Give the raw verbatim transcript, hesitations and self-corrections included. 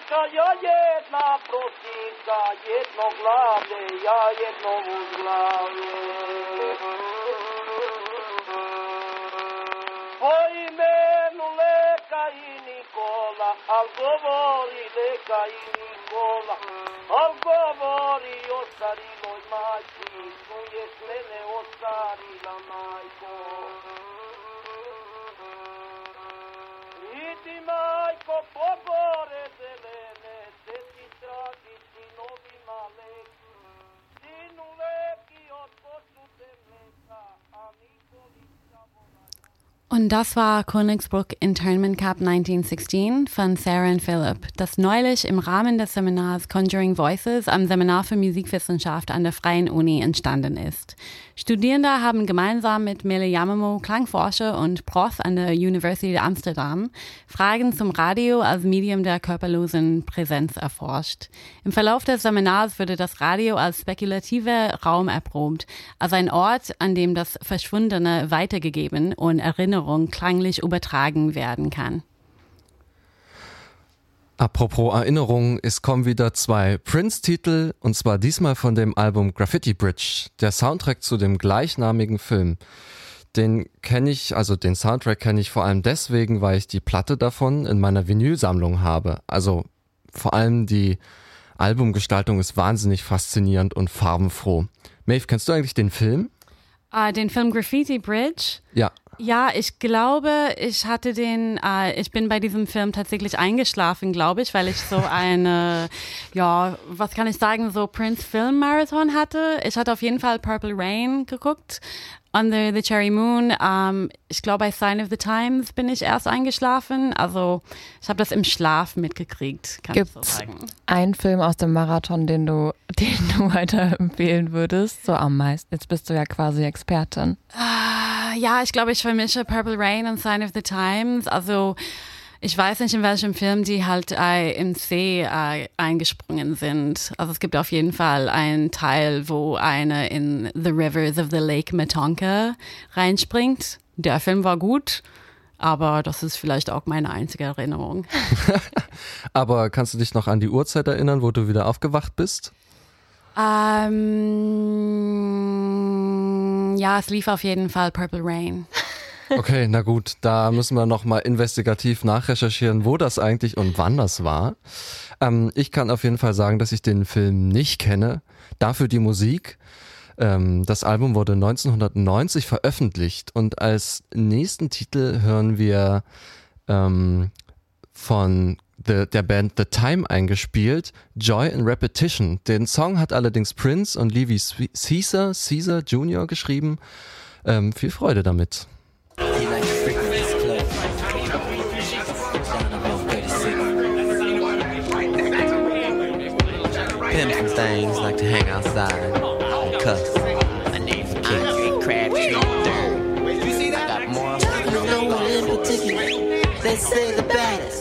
leka, ja jedna prostinka, jedno glavlje, ja jedno uzglavlje. Po imenu Leka i Nikola, al govori Leka i Nikola, al govori o stariloj majci, čuješ mene o starila majko. Idi majko po gore zelene, se ti tragi sinovima Leki, sinu Leki od pošute mleka, a Nikolica vola. Und das war Königsbruck Internment Camp neunzehn sechzehn von Sarah und Philip, das neulich im Rahmen des Seminars Conjuring Voices am Seminar für Musikwissenschaft an der Freien Uni entstanden ist. Studierende haben gemeinsam mit Mele Yamamo, Klangforscher und Prof an der University Amsterdam, Fragen zum Radio als Medium der körperlosen Präsenz erforscht. Im Verlauf des Seminars wurde das Radio als spekulativer Raum erprobt, als ein Ort, an dem das Verschwundene weitergegeben und Erinnerung klanglich übertragen werden kann. Apropos Erinnerungen, es kommen wieder zwei Prince-Titel, und zwar diesmal von dem Album Graffiti Bridge, der Soundtrack zu dem gleichnamigen Film. Den kenne ich, also den Soundtrack kenne ich vor allem deswegen, weil ich die Platte davon in meiner Vinylsammlung habe. Also vor allem die Albumgestaltung ist wahnsinnig faszinierend und farbenfroh. Maeve, kennst du eigentlich den Film? Uh, den Film Graffiti Bridge? Ja. Ja, ich glaube, ich hatte den, äh, ich bin bei diesem Film tatsächlich eingeschlafen, glaube ich, weil ich so eine, ja, was kann ich sagen, so Prince-Film-Marathon hatte. Ich hatte auf jeden Fall Purple Rain geguckt, Under the Cherry Moon. Ähm, ich glaube, bei Sign of the Times bin ich erst eingeschlafen. Also ich habe das im Schlaf mitgekriegt, kann Gibt's ich so sagen. einen Film aus dem Marathon, den du, den du weiterempfehlen würdest? So am meisten. Jetzt bist du ja quasi Expertin. Ah, ja, ich glaube, ich vermische Purple Rain und Sign of the Times. Also ich weiß nicht, in welchem Film die halt äh, im See äh, eingesprungen sind. Also es gibt auf jeden Fall einen Teil, wo eine in The Rivers of the Lake Minnetonka reinspringt. Der Film war gut, aber das ist vielleicht auch meine einzige Erinnerung. Aber kannst du dich noch an die Uhrzeit erinnern, wo du wieder aufgewacht bist? Ähm, ja, es lief auf jeden Fall Purple Rain. Okay, na gut, da müssen wir nochmal investigativ nachrecherchieren, wo das eigentlich und wann das war. Ähm, ich kann auf jeden Fall sagen, dass ich den Film nicht kenne, dafür die Musik. Ähm, das Album wurde neunzehnhundertneunzig veröffentlicht und als nächsten Titel hören wir ähm, von the, der Band The Time eingespielt, Joy in Repetition. Den Song hat allerdings Prince und Levi Caesar, Caesar Junior geschrieben. Ähm, viel Freude damit. Pimps and things like to hang outside and cuss. My name's King Crabtree Third. You see that? I got more. No one in particular. They say the baddest.